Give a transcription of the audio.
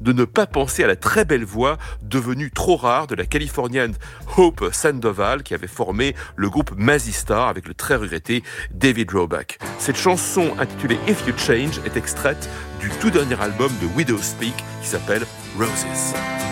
de ne pas penser à la très belle voix devenue trop rare de la Californienne Hope Sandoval qui avait formé le groupe Mazzy-Star avec le très regretté David Roebuck. Cette chanson intitulée If You Change est extraite du tout dernier album de Widowspeak qui s'appelle Roses.